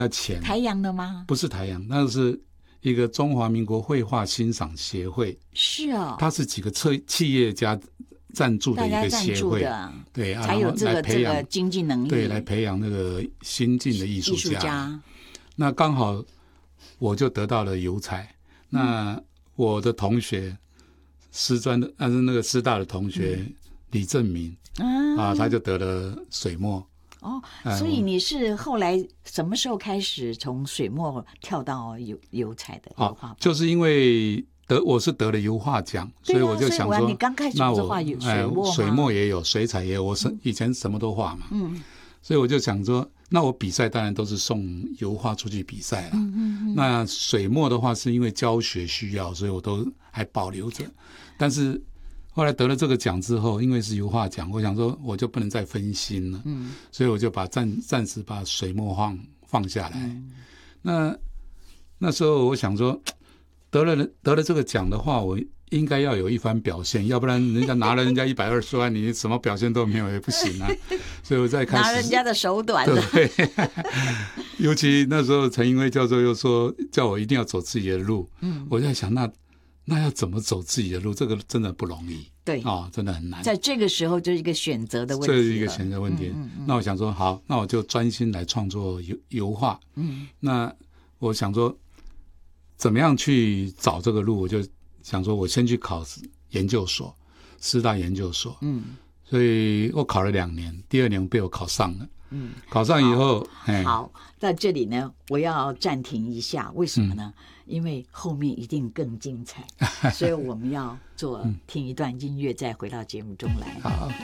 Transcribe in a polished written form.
那钱台阳的吗？ 不是台阳，那是一个中华民国绘画欣赏协会， 是哦， 它是几个企业家赞助的一个协会，对， 才有这个经济能力， 对，来培养那个新进的艺术家。那刚好我就得到了油彩，那我的同学师专的，但是那个师大的同学李正明他就得了水墨。 所以你是后来什么时候开始从水墨跳到油彩的油画？ 就是因为我是得了油画奖，所以我就想说， 你刚开始不是画水墨吗？ 水墨也有，水彩也有，我以前什么都画嘛，所以我就想说，那我比赛当然都是送油画出去比赛了。那水墨的话，是因为教学需要，所以我都还保留着。但是后来得了这个奖之后，因为是油画奖，我想说我就不能再分心了，所以我就暂时把水墨放下来。那时候我想说，得了这个奖的话，我应该要有一番表现，要不然人家拿了人家120万，你什么表现都没有也不行啊。所以我再开始拿人家的手短的，对。尤其那时候陈英辉教授又说叫我一定要走自己的路，我在想那要怎么走自己的路？这个真的不容易， 对真的很难。 在这个时候就是一个选择的问题， 这是一个选择问题。那我想说，好，那我就专心来创作油画。那我想说，怎么样去找这个路？我就想说，我先去考研究所，师大研究所。所以我考了2年，第2年被我考上了。考上以后， 好，在这里呢，我要暂停一下，为什么呢？因为后面一定更精彩，所以我们要听一段音乐，再回到节目中来。 好。